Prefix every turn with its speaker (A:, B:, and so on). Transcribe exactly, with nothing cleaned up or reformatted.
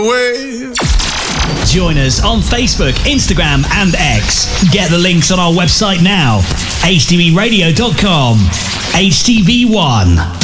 A: Wave.
B: Join us on Facebook, Instagram and X. Get the links on our website now, h t v radio dot com. H T V one.